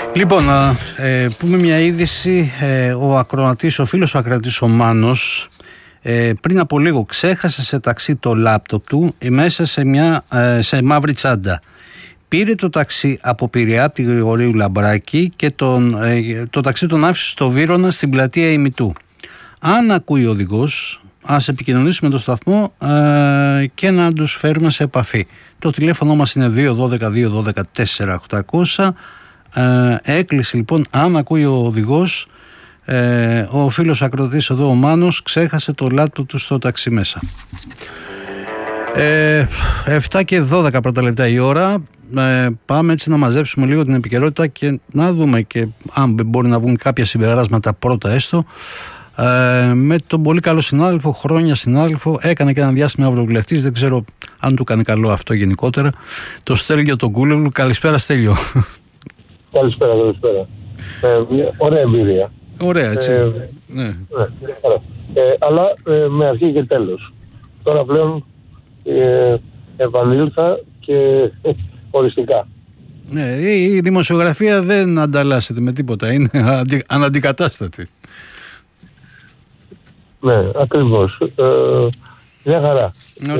Λοιπόν, να πούμε μια είδηση. Ο φίλος ο ακροατής ο Μάνος πριν από λίγο ξέχασε σε ταξί το λάπτοπ του μέσα σε μαύρη τσάντα. Πήρε το ταξί από Πειραιά, από τη Γρηγορίου Λαμπράκη, και το ταξί τον άφησε στο Βύρωνα, στην πλατεία Ημιτού. Αν ακούει ο οδηγός, ας επικοινωνήσει με το σταθμό και να τους φέρουμε σε επαφή. Το τηλέφωνο μας είναι 212-212-4800. Έκκληση λοιπόν, αν ακούει ο οδηγός, ο φίλος ακροατής εδώ ο Μάνος ξέχασε το λάπτοπ του στο ταξί μέσα. 7 και 12 πρώτα λεπτά η ώρα. Πάμε έτσι να μαζέψουμε λίγο την επικαιρότητα και να δούμε και αν μπορεί να βγουν κάποια συμπεράσματα πρώτα έστω. Με τον πολύ καλό συνάδελφο, χρόνια συνάδελφο, έκανε και ένα διάστημα ευρωβουλευτής, δεν ξέρω αν του κάνει καλό αυτό γενικότερα, το Στέλιο τον Κούλογλου. Καλησπέρα Στέλιο. Καλησπέρα. Ωραία εμπειρία. Ωραία, έτσι. Ναι. Αλλά με αρχή και τέλος. Τώρα πλέον επανήλθα και οριστικά. Ναι, η δημοσιογραφία δεν ανταλλάσσεται με τίποτα, είναι αναντικατάστατη. Ναι, ακριβώς. Μια χαρά.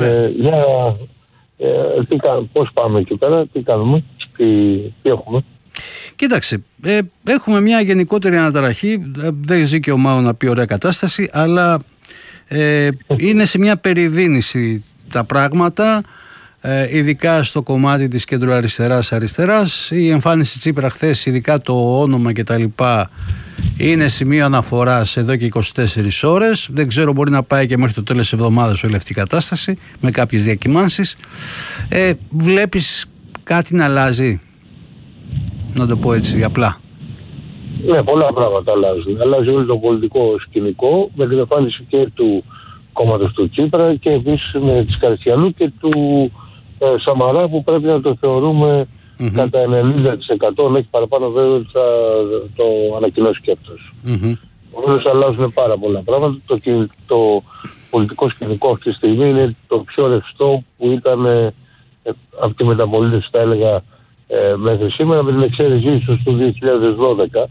Πώς πάμε εκεί πέρα, τι κάνουμε, τι έχουμε. Κοίταξε, έχουμε μια γενικότερη αναταραχή, δεν ζει και ο Μάο να πει ωραία κατάσταση, αλλά είναι σε μια περιδίνηση τα πράγματα, ειδικά στο κομμάτι της κεντροαριστεράς. Η εμφάνιση Τσίπρα χθες, ειδικά το όνομα και τα λοιπά, είναι σημείο αναφοράς εδώ και 24 ώρες. Δεν ξέρω, μπορεί να πάει και μέχρι το τέλος της εβδομάδας όλη αυτή η κατάσταση με κάποιες διακυμάνσεις. Βλέπεις κάτι να αλλάζει, να το πω έτσι απλά? Ναι, πολλά πράγματα αλλάζουν. Αλλάζει όλο το πολιτικό σκηνικό με την εμφάνιση και του κόμματος του Τσίπρα και επίσης με της Καριστιανού και του Σαμαρά, που πρέπει να το θεωρούμε κατά 90%, έχει παραπάνω βέβαια ότι θα το ανακοινώσει και αυτός. Όμως αλλάζουν πάρα πολλά πράγματα. Το πολιτικό σκηνικό αυτή τη στιγμή είναι το πιο ρευστό που ήταν από τη μεταπολίτευση, θα έλεγα, μέχρι σήμερα, με την εξαίρεση ίσως του 2012.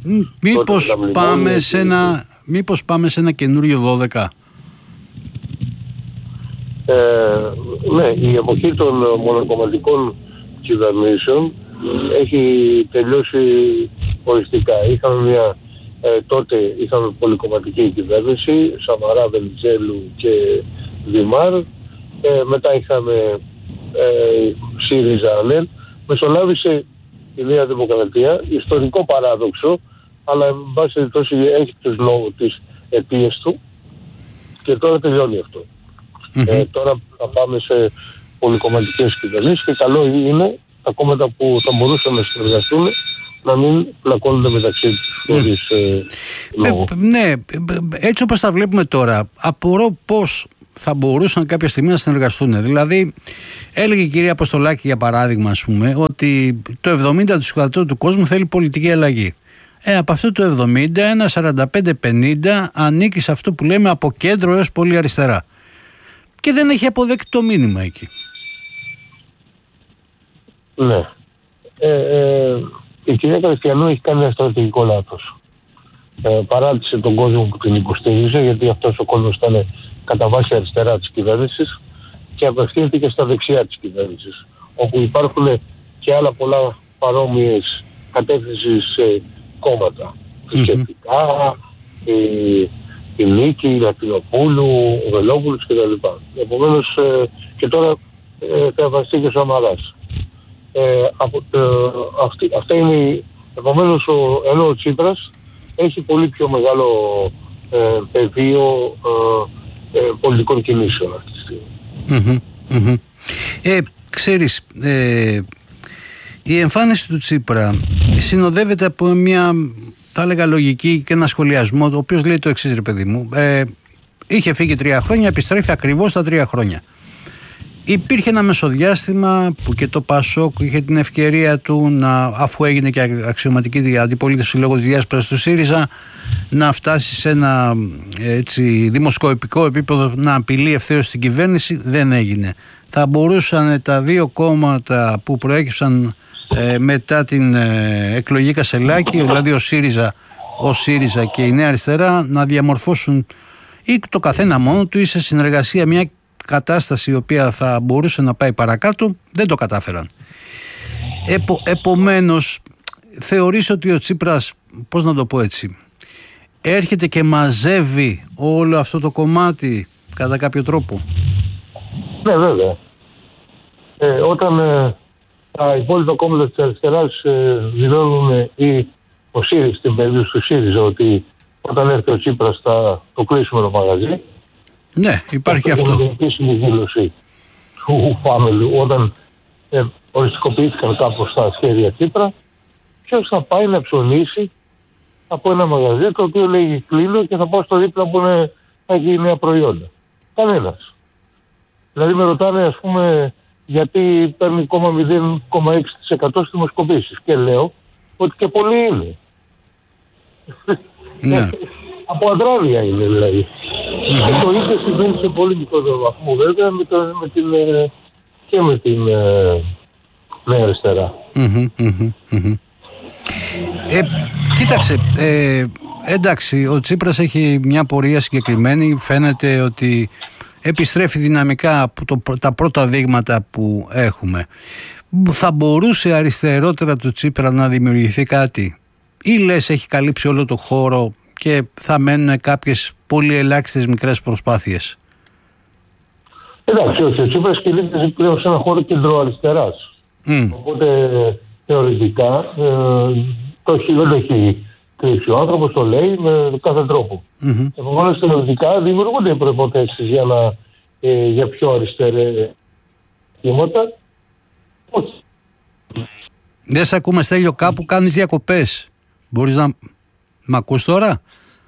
Μήπως πάμε σε ένα καινούριο 12? Ναι, η εποχή των μονοκομματικών κυβερνήσεων έχει τελειώσει οριστικά. Τότε είχαμε πολυκομματική κυβέρνηση, Σαμαρά, Βενιζέλου και Δημάρ. Μετά είχαμε ΣΥΡΙΖΑ, ΑΝΕΛ. Μεσολάβησε η Νέα Δημοκρατία, ιστορικό παράδοξο, αλλά εν πάση περιπτώσει έχει τους λόγους της αιτίες του, και τώρα τελειώνει αυτό. Τώρα θα πάμε σε πολυκομματικές κυβερνήσεις και καλό είναι τα κόμματα που θα μπορούσαν να συνεργαστούν να μην πλακώνονται μεταξύ τους χωρίς λόγο. Ναι, έτσι όπως τα βλέπουμε τώρα, απορώ πώς θα μπορούσαν κάποια στιγμή να συνεργαστούν. Δηλαδή, έλεγε η κυρία Αποστολάκη, για παράδειγμα, ας πούμε, ότι το 70% του κόσμου θέλει πολιτική αλλαγή. Από αυτό το 70, ένα 45-50 ανήκει σε αυτό που λέμε από κέντρο έως πολύ αριστερά. Και δεν έχει αποδεκτεί το μήνυμα εκεί. Ναι. Η κυρία Καριστιανού έχει κάνει ένα στρατηγικό λάθος. Παράτησε τον κόσμο που την υποστήριζε, γιατί αυτός ο κόσμος ήταν κατά βάση αριστερά της κυβέρνησης, και απευθύνθηκε στα δεξιά της κυβέρνησης, όπου υπάρχουν και άλλα πολλά παρόμοιες κατεύθυνσεις σε κόμματα. Θρησκευτικά, η Νίκη, η Λατινοπούλου, ο Βελόπουλος κτλ. Επομένως, και τώρα θα εμφανιστεί και ο Σαμαράς. Αυτά είναι. Επομένως, ενώ ο Τσίπρας έχει πολύ πιο μεγάλο πεδίο πολιτικών κινήσεων αυτή τη στιγμή. Ξέρεις, η εμφάνιση του Τσίπρα συνοδεύεται από μια, θα έλεγα, λογική και ένα σχολιασμό, ο οποίος λέει το εξής, ρε παιδί μου. Είχε φύγει 3 χρόνια, επιστρέφει ακριβώς τα 3 χρόνια. Υπήρχε ένα μεσοδιάστημα που και το ΠΑΣΟΚ είχε την ευκαιρία του, αφού έγινε και αξιωματική αντιπολίτευση λόγω της διάσπασης του ΣΥΡΙΖΑ, να φτάσει σε ένα έτσι δημοσκοπικό επίπεδο, να απειλεί ευθέως την κυβέρνηση. Δεν έγινε. Θα μπορούσαν τα δύο κόμματα που προέκυψαν μετά την εκλογή Κασελάκη, δηλαδή ο ΣΥΡΙΖΑ και η Νέα Αριστερά να διαμορφώσουν ή το καθένα μόνο του ή σε συνεργασία μια κατάσταση η οποία θα μπορούσε να πάει παρακάτω. Δεν το κατάφεραν. Επομένως, θεωρείς ότι ο Τσίπρας, πώς να το πω έτσι, έρχεται και μαζεύει όλο αυτό το κομμάτι κατά κάποιο τρόπο? Ναι, βέβαια. Όταν τα υπόλοιπα κόμματα της αριστεράς δηλώνουν, ή ο ΣΥΡΙΖΑ, στην περίπτωση του ΣΥΡΙΖΑ, ότι όταν έρθει ο Τσίπρας θα το κλείσουμε το μαγαζί. Ναι, υπάρχει αυτό. Είναι η επίσημη δήλωση του Φάμελου όταν οριστικοποιήθηκαν κάπως τα σχέδια Τσίπρα. Ποιος θα πάει να ψωνίσει από ένα μαγαζί το οποίο λέγει κλείνω και θα πάω στο δίπλα που θα έχει νέα προϊόντα? Κανένας. Δηλαδή με ρωτάνε, ας πούμε, γιατί παίρνει 0,6% στις δημοσκοπήσεις και λέω ότι και πολλοί είναι. Ναι. Από αντράδια είναι δηλαδή. Και το ίδιο συμβαίνει σε πολύ μικρότερο βαθμό βέβαια και με την Νέα Αριστερά. Κοίταξε, εντάξει, ο Τσίπρας έχει μια πορεία συγκεκριμένη. Φαίνεται ότι επιστρέφει δυναμικά από τα πρώτα δείγματα που έχουμε. Θα μπορούσε αριστερότερα του Τσίπρα να δημιουργηθεί κάτι, ή λες έχει καλύψει όλο το χώρο και θα μένουν κάποιες πολύ ελάχιστες μικρές προσπάθειες? Εντάξει, όχι, ο Τσίπρας κινείται πλέον σε ένα χώρο κεντροαριστεράς. Οπότε θεωρητικά δεν το έχει κρύψει. Ο άνθρωπος το λέει με κάθε τρόπο. Επομένως θεωρητικά δημιουργούνται οι προϋποθέσεις για πιο αριστερά κύματα. Όχι. Δεν σε ακούμε, Στέλιο, κάπου κάνεις διακοπές. Μπορείς να μ' ακούς τώρα?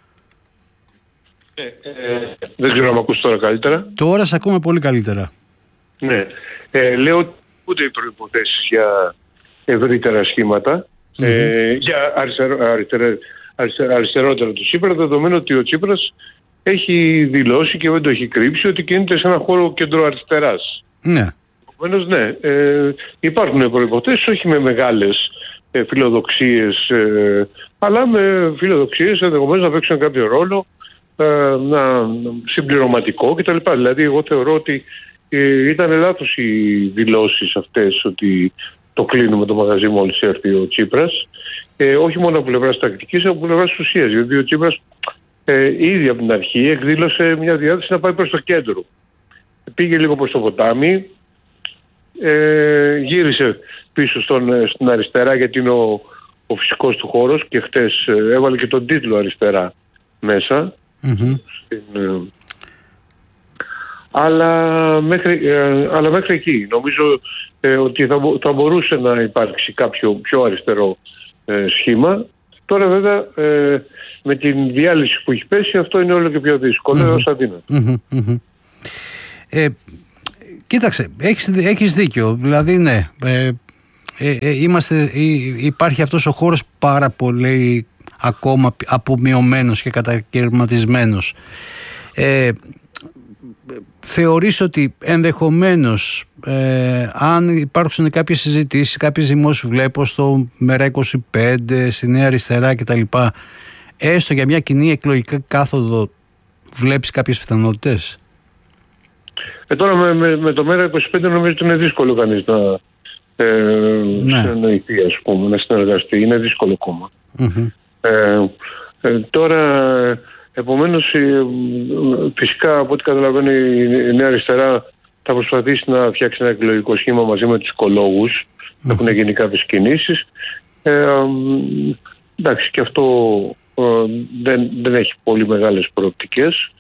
Δεν ξέρω αν μ' ακούς τώρα καλύτερα. Τώρα σε ακούμε πολύ καλύτερα. Ναι. Λέω ότι ούτε οι προϋποθέσεις για ευρύτερα σχήματα, για αριστερότερα του Τσίπρα, δεδομένου ότι ο Τσίπρας έχει δηλώσει και δεν το έχει κρύψει ότι κινείται σε ένα χώρο κεντροαριστεράς. Ναι. Επομένως, ναι, υπάρχουν προϋποθέσεις, όχι με μεγάλες φιλοδοξίες, αλλά με φιλοδοξίες ενδεχομένως να παίξουν κάποιο ρόλο, συμπληρωματικό κτλ. Δηλαδή, εγώ θεωρώ ότι ήταν λάθος οι δηλώσεις αυτές ότι το κλείνουμε το μαγαζί μόλις έρθει ο Τσίπρας, όχι μόνο από πλευράς τακτικής, από πλευράς ουσίας. Γιατί ο Τσίπρας ήδη από την αρχή εκδήλωσε μια διάθεση να πάει προς το κέντρο. Πήγε λίγο προς το ποτάμι, γύρισε πίσω στην αριστερά, γιατί είναι ο φυσικός του χώρος, και χτες έβαλε και τον τίτλο αριστερά μέσα. Αλλά μέχρι εκεί νομίζω ότι θα μπορούσε να υπάρξει κάποιο πιο αριστερό σχήμα. Τώρα βέβαια με την διάλυση που έχει πέσει αυτό είναι όλο και πιο δύσκολο ως αδύνατο. Κοίταξε, έχεις δίκιο. Δηλαδή ναι, υπάρχει αυτός ο χώρος πάρα πολύ ακόμα απομειωμένος και κατακαιρματισμένος. Θεωρείς ότι ενδεχομένως αν υπάρξουν κάποιες συζητήσεις, κάποιες δημόσιες, βλέπω στο ΜΕΡΑ25, στη Νέα Αριστερά κτλ, έστω για μια κοινή εκλογική κάθοδο, βλέπεις κάποιες πιθανότητες? Τώρα με το ΜΕΡΑ25 νομίζω ότι είναι δύσκολο κανείς να συνεννοηθεί, ας πούμε, να συνεργαστεί. Είναι δύσκολο κόμμα. Τώρα, επομένως, φυσικά από ό,τι καταλαβαίνω η Νέα Αριστερά θα προσπαθήσει να φτιάξει ένα εκλογικό σχήμα μαζί με τους οικολόγους. Έχουν γίνει κάποιες κινήσεις. Εντάξει, και αυτό δεν έχει πολύ μεγάλες προοπτικές.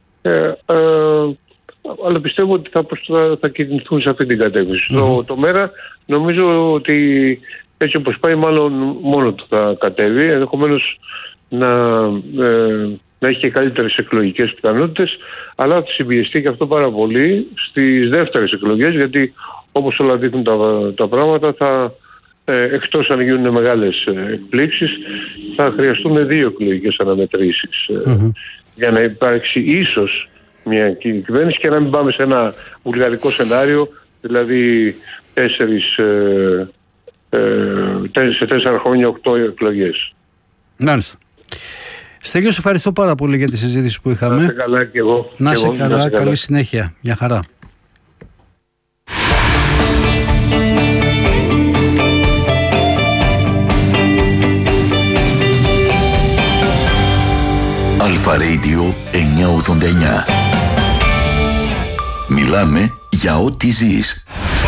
Αλλά πιστεύω ότι θα κινηθούν σε αυτή την κατεύθυνση. Το ΜΕΡΑ νομίζω ότι έτσι όπως πάει μάλλον μόνο του θα κατέβει, ενδεχομένως να έχει και καλύτερες εκλογικές πιθανότητες, αλλά θα συμπιεστεί και αυτό πάρα πολύ στις δεύτερες εκλογές, γιατί όπως όλα δείχνουν τα πράγματα, εκτός αν γίνουν μεγάλες εκπλήξεις, θα χρειαστούν 2 εκλογικές αναμετρήσεις για να υπάρξει ίσως μια κυβέρνηση και να μην πάμε σε ένα βουλγαρικό σενάριο, δηλαδή 4 σε 4 χρόνια 8 εκλογές. Μάλιστα. Στέλιο, σε ευχαριστώ πάρα πολύ για τη συζήτηση που είχαμε. Να είσαι καλά και εγώ. Να είσαι καλά, καλή συνέχεια. Γεια χαρά. Αλφα Radio 989. Μιλάμε για ό,τι ζεις.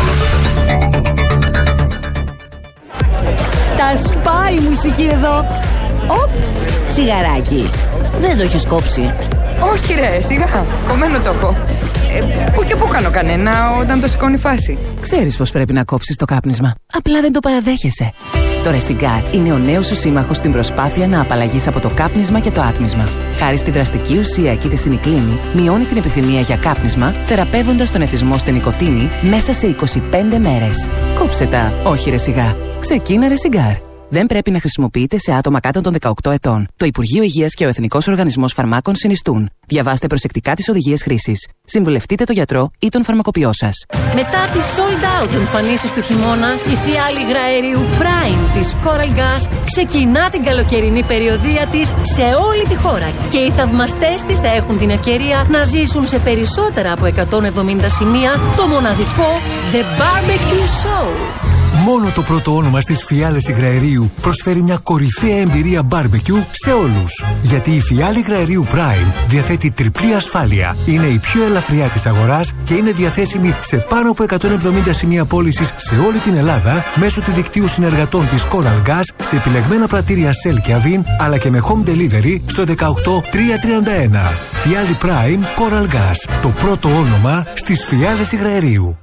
Τα σπάει η μουσική εδώ. Οπ, τσιγαράκι. Δεν το έχεις κόψει? Όχι ρε, σιγά, κομμένο το έχω. Πού και πού κάνω κανένα όταν το σηκώνει φάση. Ξέρεις πως πρέπει να κόψεις το κάπνισμα, απλά δεν το παραδέχεσαι. Το Resigar είναι ο νέος σου σύμμαχος στην προσπάθεια να απαλλαγείς από το κάπνισμα και το άτμισμα. Χάρη στη δραστική ουσία κητισινικλίνη, μειώνει την επιθυμία για κάπνισμα, θεραπεύοντας τον εθισμό στην νοικοτήνη μέσα σε 25 μέρες. Κόψε τα, όχι Resigar. Ξεκίνα Resigar. Δεν πρέπει να χρησιμοποιείται σε άτομα κάτω των 18 ετών. Το Υπουργείο Υγείας και ο Εθνικός Οργανισμός Φαρμάκων συνιστούν. Διαβάστε προσεκτικά τις οδηγίες χρήσης. Συμβουλευτείτε τον γιατρό ή τον φαρμακοποιό σας. Μετά τις sold out εμφανίσεις του χειμώνα, η φιάλη υγραερίου Prime της Coral Gas ξεκινά την καλοκαιρινή περιοδεία της σε όλη τη χώρα. Και οι θαυμαστές της θα έχουν την ευκαιρία να ζήσουν σε περισσότερα από 170 σημεία το μοναδικό The Barbecue Show. Μόνο το πρώτο όνομα στις φιάλες υγραερίου προσφέρει μια κορυφαία εμπειρία barbecue σε όλους. Γιατί η φιάλη υγραερίου Prime διαθέτει τριπλή ασφάλεια. Είναι η πιο ελαφριά της αγοράς και είναι διαθέσιμη σε πάνω από 170 σημεία πώλησης σε όλη την Ελλάδα μέσω του δικτύου συνεργατών της Coral Gas σε επιλεγμένα πρατήρια Shell και Avin, αλλά και με home delivery στο 18331. Φιάλη Prime Coral Gas. Το πρώτο όνομα στις φιάλες υγραερίου.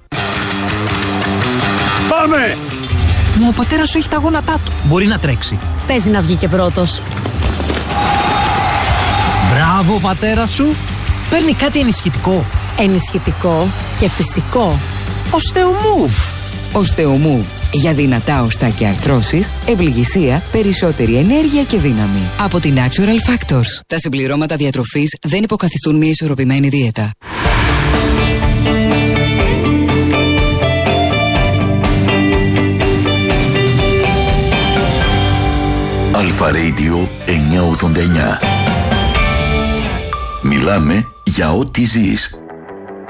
Πάμε! Μα ο πατέρας σου έχει τα γόνατά του. Μπορεί να τρέξει. Παίζει να βγει και πρώτος. Μπράβο, πατέρα σου. Παίρνει κάτι ενισχυτικό. Ενισχυτικό και φυσικό. Osteomove. Osteomove. Για δυνατά οστά και αρθρώσεις, ευληγησία, περισσότερη ενέργεια και δύναμη. Από τη Natural Factors. Τα συμπληρώματα διατροφής δεν υποκαθιστούν μια ισορροπημένη δίαιτα. Αλφα Radio 989. Μιλάμε για ό,τι ζεις.